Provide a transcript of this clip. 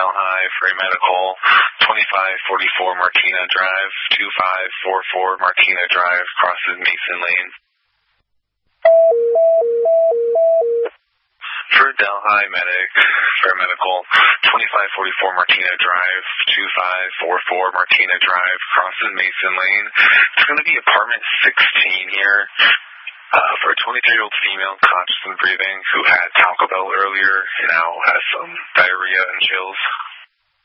Delhi for a medical, 2544 Martina Drive, 2544 Martina Drive, crosses Mason Lane. For Delhi Medic, for a medical, 2544 Martina Drive, 2544 Martina Drive, crosses Mason Lane. It's going to be apartment 16 here. For a 23-year-old female, conscious and breathing, who had Taco Bell earlier, and now has some diarrhea and chills.